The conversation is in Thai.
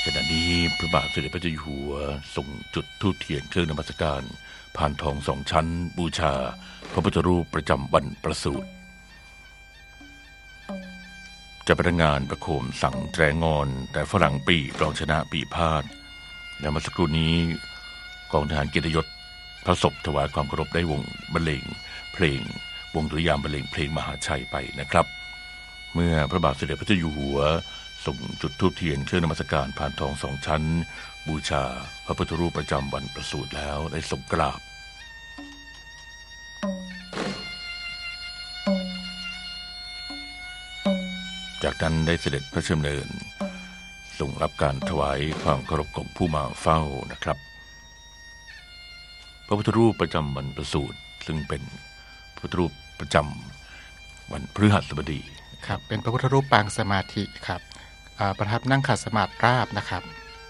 ขณะนี้พระบาทสมเด็จพระเจ้าอยู่หัวส่งจุดธูปเทียนเครื่องนมัสการผ่านทอง2 ชั้นบูชาพระพุทธรูปประจำวันประสูติจะพนักงานประโคมสั่งแตรงอนแต่ฝรั่งปีกองชนะปีพาดและเมื่อสักครู่นี้กองทหารเกียรติยศพระศพถวายความเคารพได้วงบรรเลงเพลงวงดุริยางค์บรรเลงเพลงมหาชัยไปนะครับเมื่อพระบาทสมเด็จพระเจ้าอยู่หัวส่งจุดธูปเทียนเครื่องนมัสการผ่านทอง2 ชั้นบูชาพระพุทธรูปประจำวันประสูติแล้วได้ทรงกราบจากนั้นได้เสด็จพระราชดำเนินทรงรับการถวายความเคารพของผู้มาเฝ้านะครับพระพุทธรูปประจำวันประสูติซึ่งเป็นพระพุทธรูปประจำวันพฤหัสบดีครับเป็นพระพุทธรูปปางสมาธิครับประทับนั่งขัดสมาธิราบนะครับ